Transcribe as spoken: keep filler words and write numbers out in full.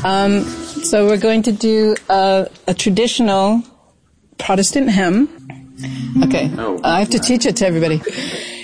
Um, so we're going to do a, a traditional Protestant hymn. Okay, Oh, I have to teach it to everybody.